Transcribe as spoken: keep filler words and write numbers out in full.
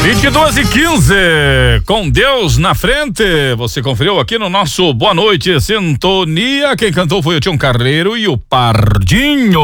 vinte e duas e quinze, com Deus na frente. Você conferiu aqui no nosso Boa Noite Sintonia. Quem cantou foi o Tião Carreiro e o Pardinho.